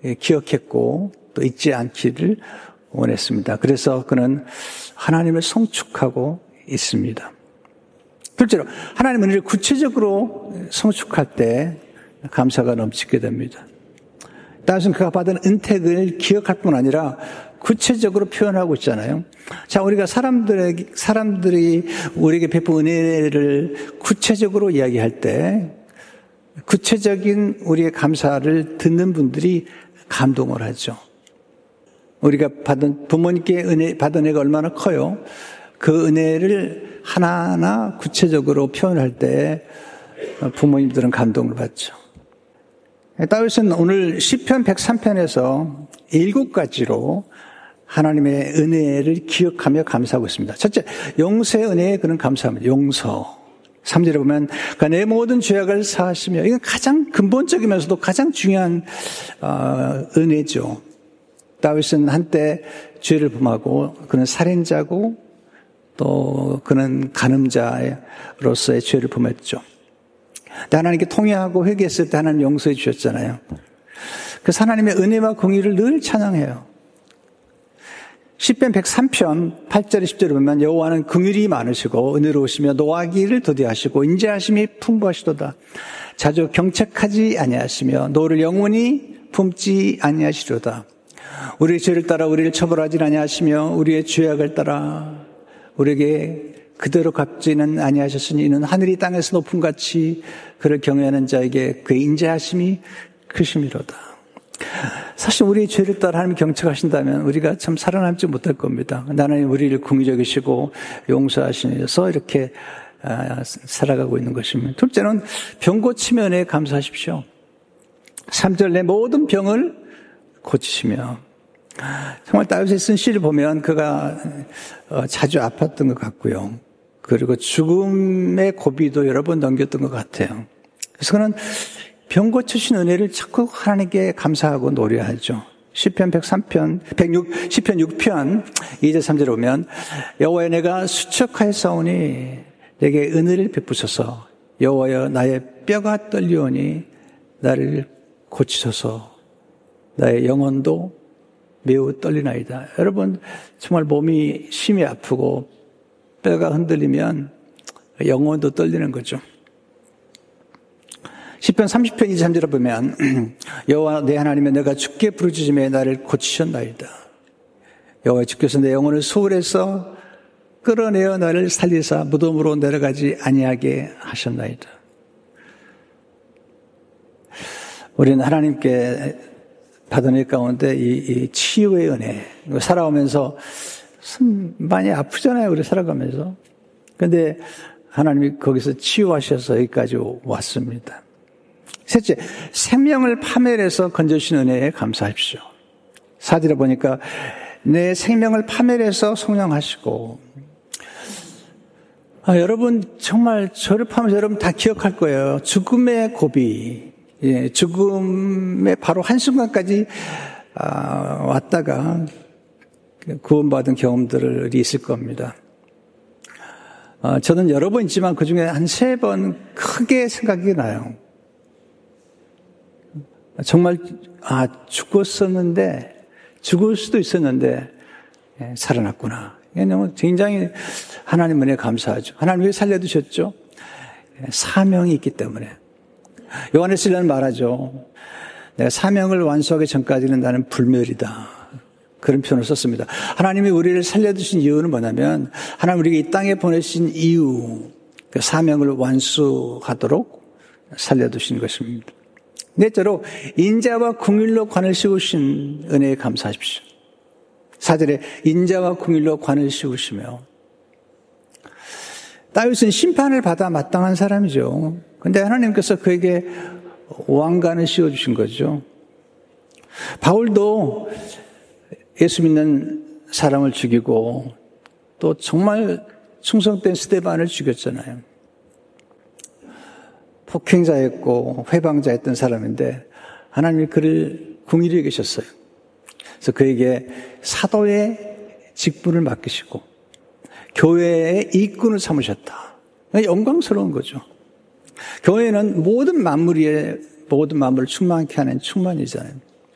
기억했고 또 잊지 않기를 원했습니다. 그래서 그는 하나님을 성축하고 있습니다. 둘째로 하나님 은혜를 구체적으로 성축할 때 감사가 넘치게 됩니다. 다윗은 그가 받은 은택을 기억할 뿐 아니라 구체적으로 표현하고 있잖아요. 자, 우리가 사람들이 우리에게 베푼 은혜를 구체적으로 이야기할 때 구체적인 우리의 감사를 듣는 분들이 감동을 하죠. 우리가 부모님께 받은 은혜가 얼마나 커요. 그 은혜를 하나하나 구체적으로 표현할 때 부모님들은 감동을 받죠. 다윗은 오늘 시편 103편에서 7가지로 하나님의 은혜를 기억하며 감사하고 있습니다. 첫째, 용서의 은혜에 그는 감사합니다. 용서. 3절에 보면 그러니까 내 모든 죄악을 사하시며, 이건 가장 근본적이면서도 가장 중요한 은혜죠. 다윗은 한때 죄를 범하고 그는 살인자고 또 그는 간음자로서의 죄를 범했죠. 근데 하나님께 통회하고 회개했을 때 하나님 용서해 주셨잖아요. 그래서 하나님의 은혜와 공의를 늘 찬양해요. 시편 103편 8절에 10절에 보면 여호와는 긍휼이 많으시고 은혜로우시며 노하기를 더디하시고 인자하심이 풍부하시도다. 자주 경책하지 아니하시며 노를 영원히 품지 아니하시도다. 우리의 죄를 따라 우리를 처벌하지 아니하시며 우리의 죄악을 따라 우리에게 그대로 갚지는 아니하셨으니 이는 하늘이 땅에서 높음 같이 그를 경외하는 자에게 그의 인자하심이 크심이로다. 사실 우리의 죄를 따라 하나님이 경책하신다면 우리가 참 살아남지 못할 겁니다. 하나님 우리를 긍휼히 용서하시면서 이렇게 살아가고 있는 것입니다. 둘째는 병 고침의 은혜에 감사하십시오. 3절 내 모든 병을 고치시며. 정말 다윗이 쓴 시를 보면 그가 자주 아팠던 것 같고요. 그리고 죽음의 고비도 여러 번 넘겼던 것 같아요. 그래서 그는 병 고치신 은혜를 자꾸 하나님께 감사하고 노래하죠. 시편 6편 2절 3절에 보면 여호와여 내가 수척하였사오니 내게 은혜를 베푸소서. 여호와여 나의 뼈가 떨리오니 나를 고치소서. 나의 영혼도 매우 떨리나이다. 여러분 정말 몸이 심히 아프고 뼈가 흔들리면 영혼도 떨리는 거죠. 시편 30편 2, 3절을 보면 여호와 내 하나님의 내가 주께 부르짖음에 나를 고치셨나이다. 여호와 주께서 내 영혼을 소홀해서 끌어내어 나를 살리사 무덤으로 내려가지 아니하게 하셨나이다. 우리는 하나님께 받은 은혜 가운데 이 치유의 은혜, 살아오면서 많이 아프잖아요. 우리 살아가면서. 그런데 하나님이 거기서 치유하셔서 여기까지 왔습니다. 셋째, 생명을 파멸해서 건져주신 은혜에 감사하십시오. 4절에 보니까 내 생명을 파멸해서 성령하시고. 여러분 정말 저를 포함해서 여러분 다 기억할 거예요. 죽음의 고비, 죽음의 바로 한순간까지 왔다가 구원받은 경험들이 있을 겁니다. 저는 여러 번 있지만 그중에 한 3번 크게 생각이 나요. 정말 죽을 수도 있었는데 살아났구나. 왜냐하면 굉장히 하나님 은혜에 감사하죠. 하나님 왜 살려두셨죠? 사명이 있기 때문에. 요한일서는 말하죠. 내가 사명을 완수하기 전까지는 나는 불멸이다. 그런 표현을 썼습니다. 하나님이 우리를 살려두신 이유는 뭐냐면 하나님 우리에게 이 땅에 보내신 이유, 그 사명을 완수하도록 살려두신 것입니다. 넷째로 인자와 긍휼로 관을 씌우신 은혜에 감사하십시오. 4절에 인자와 긍휼로 관을 씌우시며. 다윗은 심판을 받아 마땅한 사람이죠. 그런데 하나님께서 그에게 왕관을 씌워주신 거죠. 바울도 예수 믿는 사람을 죽이고 또 정말 충성된 스데반을 죽였잖아요. 폭행자였고 회방자였던 사람인데 하나님이 그를 긍휼히 여기셨어요. 그래서 그에게 사도의 직분을 맡기시고 교회의 일꾼을 삼으셨다. 영광스러운 거죠. 교회는 모든 만물을 충만케 하는 충만이잖아요.